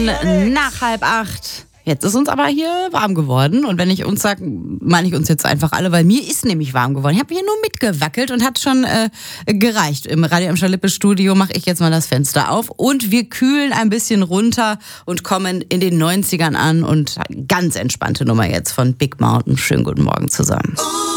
nach 7:30. Jetzt ist uns aber hier warm geworden. Und wenn ich uns sage, meine ich uns jetzt einfach alle, weil mir ist nämlich warm geworden. Ich habe hier nur mitgewackelt und hat schon gereicht. Im Radio Emscher Lippe Studio mache ich jetzt mal das Fenster auf. Und wir kühlen ein bisschen runter und kommen in den 90ern an. Und ganz entspannte Nummer jetzt von Big Mountain. Schönen guten Morgen zusammen.